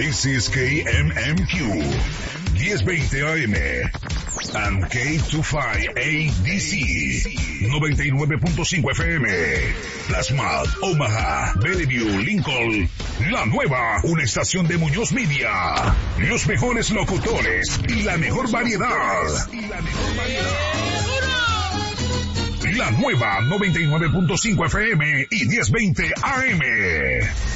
This is KMMQ 1020 AM and K25ADC 99.5 FM. Plasma, Omaha, Bellevue, Lincoln. La Nueva, una estación de Muñoz Media. Los mejores locutores y la mejor variedad. La Nueva 99.5 FM y 1020 AM.